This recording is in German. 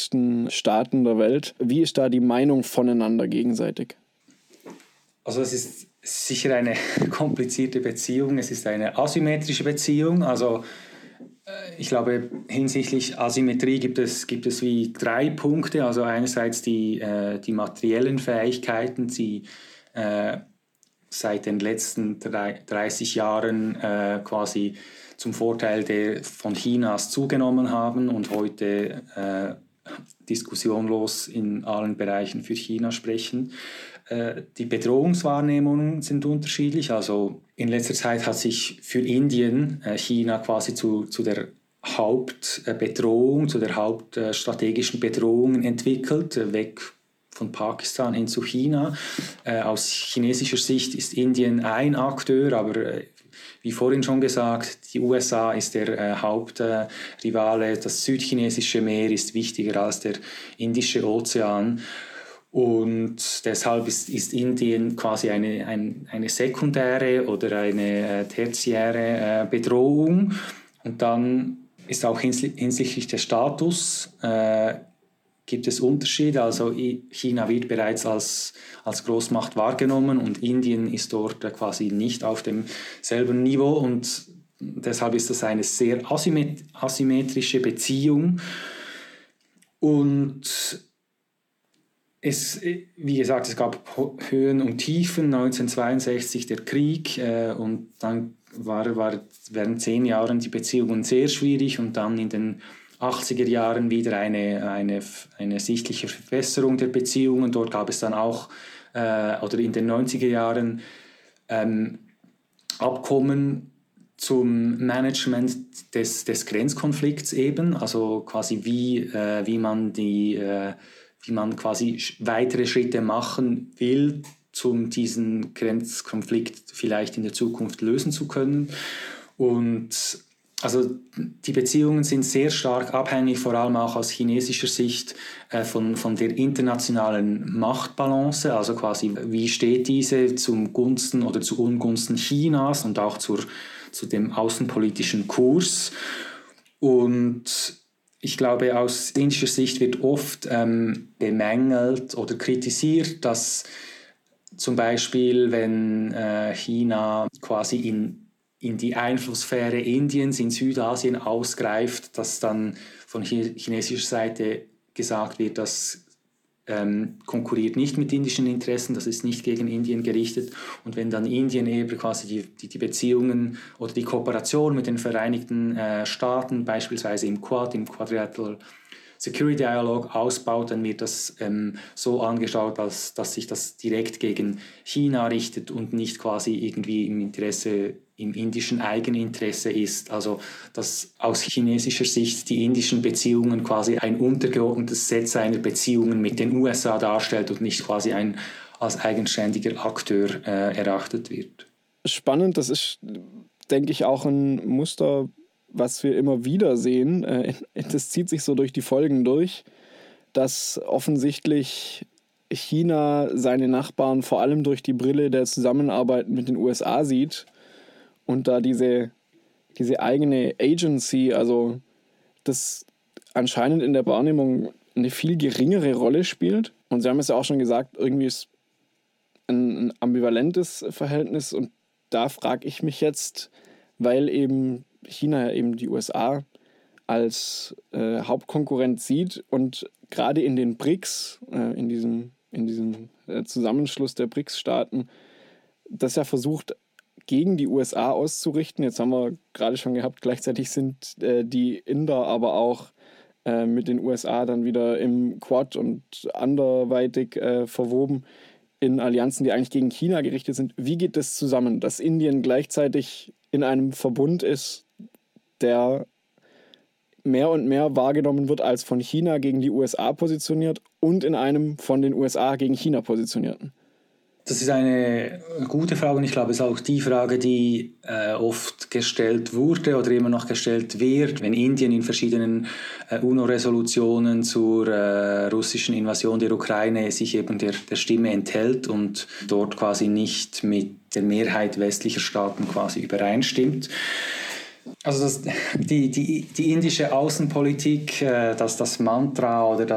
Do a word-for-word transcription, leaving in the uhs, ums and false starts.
Staaten der Welt. Wie ist da die Meinung voneinander gegenseitig? Also es ist sicher eine komplizierte Beziehung. Es ist eine asymmetrische Beziehung. Also ich glaube, hinsichtlich Asymmetrie gibt es, gibt es wie drei Punkte. Also einerseits die, äh, die materiellen Fähigkeiten, die äh, seit den letzten dreißig Jahren äh, quasi zum Vorteil der, von Chinas zugenommen haben und heute äh, diskussionlos in allen Bereichen für China sprechen. Äh, die Bedrohungswahrnehmungen sind unterschiedlich. Also in letzter Zeit hat sich für Indien äh, China quasi zu, zu der Hauptbedrohung, zu der hauptstrategischen Bedrohung entwickelt, äh, weg von Pakistan hin zu China. Äh, aus chinesischer Sicht ist Indien ein Akteur, aber äh, wie vorhin schon gesagt, die U S A ist der äh, Hauptrivale. Äh, das südchinesische Meer ist wichtiger als der Indische Ozean. Und deshalb ist, ist Indien quasi eine, ein, eine sekundäre oder eine äh, tertiäre äh, Bedrohung. Und dann ist auch hinsichtlich des Status äh, gibt es Unterschiede. Also China wird bereits als, als Großmacht wahrgenommen und Indien ist dort äh, quasi nicht auf demselben Niveau. Und deshalb ist das eine sehr asymmet- asymmetrische Beziehung. Und es, wie gesagt, es gab Höhen und Tiefen, neunzehnhundertzweiundsechzig der Krieg äh, und dann war, war während zehn Jahren die Beziehungen sehr schwierig und dann in den achtziger Jahren wieder eine, eine, eine sichtliche Verbesserung der Beziehungen. Dort gab es dann auch, äh, oder in den neunziger Jahren, ähm, Abkommen zum Management des, des Grenzkonflikts eben, also quasi wie, äh, wie man die äh, wie man quasi weitere Schritte machen will, um diesen Grenzkonflikt vielleicht in der Zukunft lösen zu können. Und also die Beziehungen sind sehr stark abhängig, vor allem auch aus chinesischer Sicht, äh, von, von der internationalen Machtbalance, also quasi wie steht diese zum Gunsten oder zu Ungunsten Chinas und auch zur, zu dem außenpolitischen Kurs. Und ich glaube, aus indischer Sicht wird oft ähm, bemängelt oder kritisiert, dass zum Beispiel, wenn äh, China quasi in, in die Einflusssphäre Indiens in Südasien ausgreift, dass dann von chinesischer Seite gesagt wird, dass ähm, konkurriert nicht mit indischen Interessen, das ist nicht gegen Indien gerichtet. Und wenn dann Indien eben quasi die, die, die Beziehungen oder die Kooperation mit den Vereinigten äh, Staaten, beispielsweise im Quad, im Quadrilateral Security Dialogue ausbaut, dann wird das ähm, so angeschaut, als, dass sich das direkt gegen China richtet und nicht quasi irgendwie im Interesse, im indischen Eigeninteresse ist. Also dass aus chinesischer Sicht die indischen Beziehungen quasi ein untergeordnetes Set seiner Beziehungen mit den U S A darstellt und nicht quasi ein als eigenständiger Akteur äh, erachtet wird. Spannend, das ist, denke ich, auch ein Muster, was wir immer wieder sehen. Das zieht sich so durch die Folgen durch, dass offensichtlich China seine Nachbarn vor allem durch die Brille der Zusammenarbeit mit den U S A sieht und da diese, diese eigene Agency, also das anscheinend in der Wahrnehmung eine viel geringere Rolle spielt. Und Sie haben es ja auch schon gesagt, irgendwie ist ein, ein ambivalentes Verhältnis und da frage ich mich jetzt, weil eben China ja eben die U S A als äh, Hauptkonkurrent sieht und gerade in den BRICS, äh, in diesem, in diesem äh, Zusammenschluss der BRICS-Staaten, das ja versucht, gegen die U S A auszurichten. Jetzt haben wir gerade schon gehabt, gleichzeitig sind äh, die Inder aber auch äh, mit den U S A dann wieder im Quad und anderweitig äh, verwoben in Allianzen, die eigentlich gegen China gerichtet sind. Wie geht das zusammen, dass Indien gleichzeitig in einem Verbund ist, der mehr und mehr wahrgenommen wird als von China gegen die U S A positioniert und in einem von den U S A gegen China positionierten? Das ist eine gute Frage und ich glaube, es ist auch die Frage, die äh, oft gestellt wurde oder immer noch gestellt wird, wenn Indien in verschiedenen äh, UNO-Resolutionen zur äh, russischen Invasion der Ukraine sich eben der, der Stimme enthält und dort quasi nicht mit der Mehrheit westlicher Staaten quasi übereinstimmt. Also das, die, die, die indische Außenpolitik, äh, dass das Mantra oder das